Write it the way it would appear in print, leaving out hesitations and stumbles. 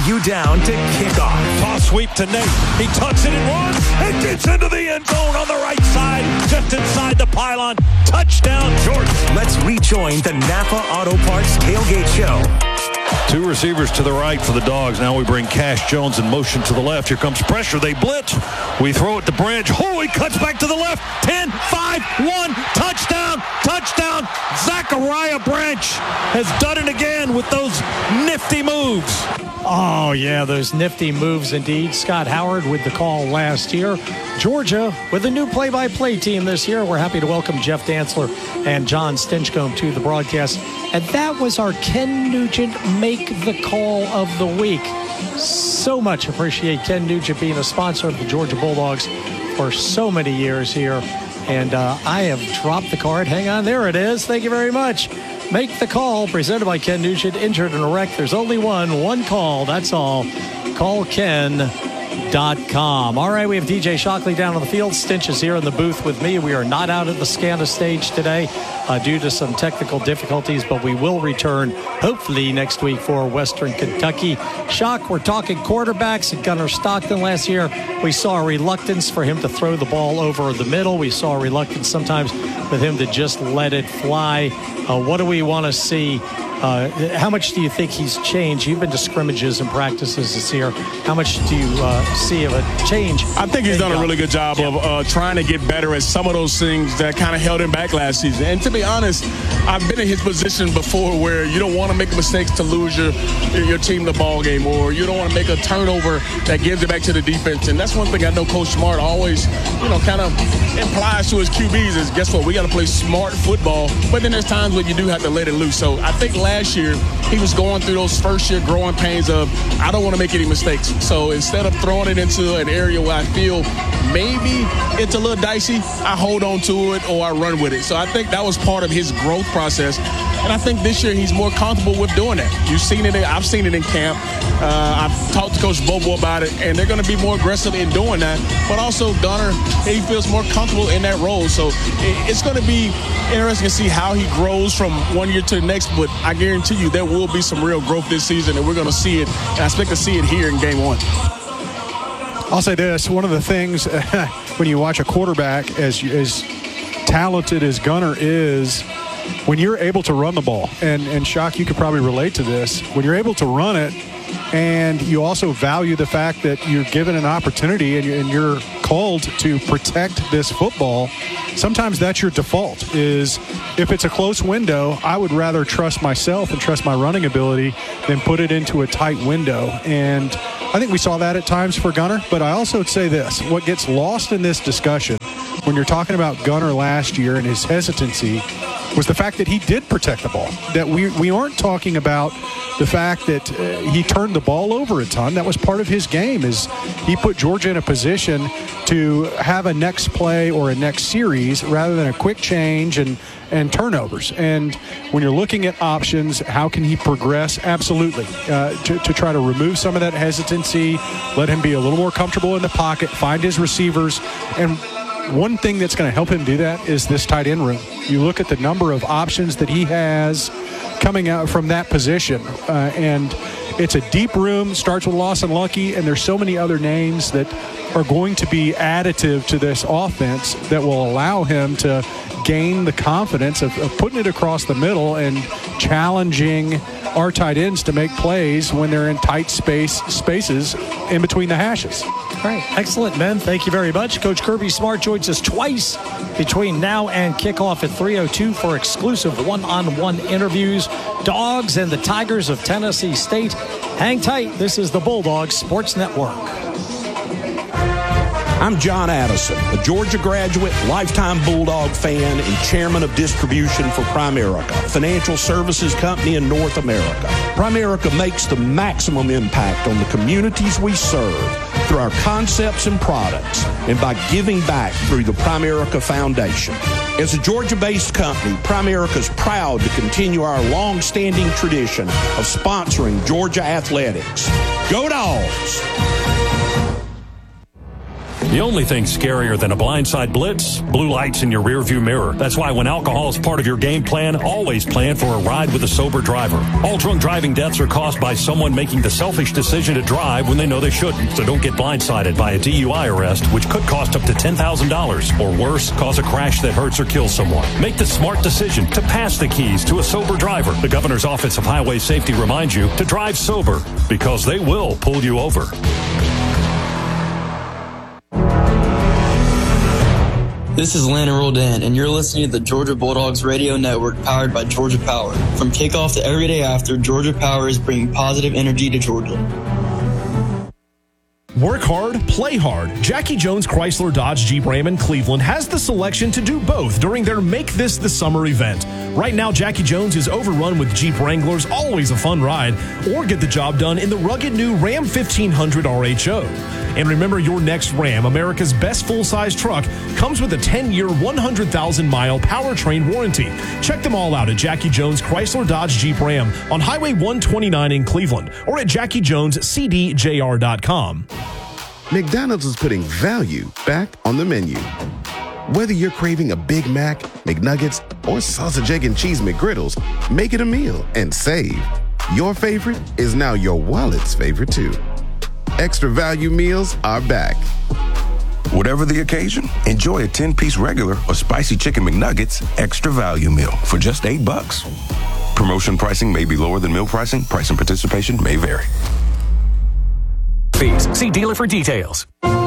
you down to kickoff. Toss sweep to Nate. He tucks it in one and gets into the end zone on the right side, just inside the pylon. Touchdown, Georgia. Let's rejoin the Napa Auto Parts Tailgate Show. Two receivers to the right for the Dogs. Now we bring Cash Jones in motion to the left. Here comes pressure. They blitz. We throw it to Branch. Oh, he cuts back to the left. 10, 5, 1. Touchdown. Touchdown. Zachariah Branch has done it again with those nifty moves. Oh, yeah, those nifty moves indeed. Scott Howard with the call last year. Georgia with a new play-by-play team this year. We're happy to welcome Jeff Dantzler and John Stinchcomb to the broadcast. And that was our Ken Nugent Make the Call of the Week. So much appreciate Ken Nugent being a sponsor of the Georgia Bulldogs for so many years here. And I have dropped the card. Hang on, there it is. Thank you very much. Make the Call, presented by Ken Nugent. Injured in a wreck. There's only one call. That's all. CallKen.com. All right, we have DJ Shockley down on the field. Stinch is here in the booth with me. We are not out at the Scanda stage today due to some technical difficulties, but we will return hopefully next week for Western Kentucky. Shock, we're talking quarterbacks. At Gunnar Stockton last year, we saw a reluctance for him to throw the ball over the middle. We saw a reluctance sometimes with him to just let it fly. What do we want to see? How much do you think he's changed? You've been to scrimmages and practices this year. How much do you see of a change? I think he's done a really good job of trying to get better at some of those things that kind of held him back last season. And to be honest, I've been in his position before where you don't want to make mistakes to lose your team the ball game, or you don't want to make a turnover that gives it back to the defense. And that's one thing I know Coach Smart always, kind of implies to his QBs is, guess what, we got to play smart football. But then there's times when you do have to let it loose. So I think last year he was going through those first year growing pains of, I don't want to make any mistakes. So instead of throwing it into an area where I feel maybe it's a little dicey, I hold on to it or I run with it. So I think that was part of his growth process. And I think this year he's more comfortable with doing that. You've seen it. I've seen it in camp. I've talked to Coach Bobo about it, and they're going to be more aggressive in doing that. But also Gunnar, he feels more comfortable in that role. So it's going to be interesting to see how he grows from one year to the next. But I guarantee you there will be some real growth this season, and we're going to see it. And I expect to see it here in game one. I'll say this. One of the things when you watch a quarterback as talented as Gunnar is, when you're able to run the ball, and Shock, you could probably relate to this, when you're able to run it and you also value the fact that you're given an opportunity and you're called to protect this football, sometimes that's your default. Is if it's a close window, I would rather trust myself and trust my running ability than put it into a tight window. And I think we saw that at times for Gunnar, but I also would say this, what gets lost in this discussion when you're talking about Gunnar last year and his hesitancy was the fact that he did protect the ball. That we aren't talking about the fact that he turned the ball over a ton. That was part of his game, is he put Georgia in a position to have a next play or a next series rather than a quick change and turnovers. And when you're looking at options, how can he progress? Absolutely. To try to remove some of that hesitancy, let him be a little more comfortable in the pocket, find his receivers. And one thing that's going to help him do that is this tight end room. You look at the number of options that he has coming out from that position, and it's a deep room, starts with Lawson Lucky, and there's so many other names that are going to be additive to this offense that will allow him to gain the confidence of putting it across the middle and challenging our tight ends to make plays when they're in tight spaces in between the hashes. All right, excellent, men. Thank you very much. Coach Kirby Smart joins us twice between now and kickoff at 3:02 for exclusive one-on-one interviews. Dogs and the Tigers of Tennessee State. Hang tight. This is the Bulldogs Sports Network. I'm John Addison, a Georgia graduate, lifetime Bulldog fan, and chairman of distribution for Primerica, financial services company in North America. Primerica makes the maximum impact on the communities we serve through our concepts and products and by giving back through the Primerica Foundation. As a Georgia-based company, Primerica is proud to continue our long-standing tradition of sponsoring Georgia athletics. Go Dogs! The only thing scarier than a blindside blitz, blue lights in your rearview mirror. That's why when alcohol is part of your game plan, always plan for a ride with a sober driver. All drunk driving deaths are caused by someone making the selfish decision to drive when they know they shouldn't. So don't get blindsided by a DUI arrest, which could cost up to $10,000, or worse, cause a crash that hurts or kills someone. Make the smart decision to pass the keys to a sober driver. The Governor's Office of Highway Safety reminds you to drive sober, because they will pull you over. This is Landon Roldan, and you're listening to the Georgia Bulldogs Radio Network, powered by Georgia Power. From kickoff to every day after, Georgia Power is bringing positive energy to Georgia. Work hard, play hard. Jackie Jones Chrysler Dodge Jeep Ram in Cleveland has the selection to do both during their Make This the Summer event. Right now, Jackie Jones is overrun with Jeep Wranglers, always a fun ride, or get the job done in the rugged new Ram 1500 RHO. And remember, your next Ram, America's best full-size truck, comes with a 10-year, 100,000-mile powertrain warranty. Check them all out at Jackie Jones Chrysler Dodge Jeep Ram on Highway 129 in Cleveland, or at JackieJonesCDJR.com. McDonald's is putting value back on the menu. Whether you're craving a Big Mac, McNuggets, or sausage, egg, and cheese McGriddles, make it a meal and save. Your favorite is now your wallet's favorite, too. Extra value meals are back. Whatever the occasion, enjoy a 10-piece regular or spicy chicken McNuggets extra value meal for just $8. Promotion pricing may be lower than meal pricing. Price and participation may vary. See dealer for details.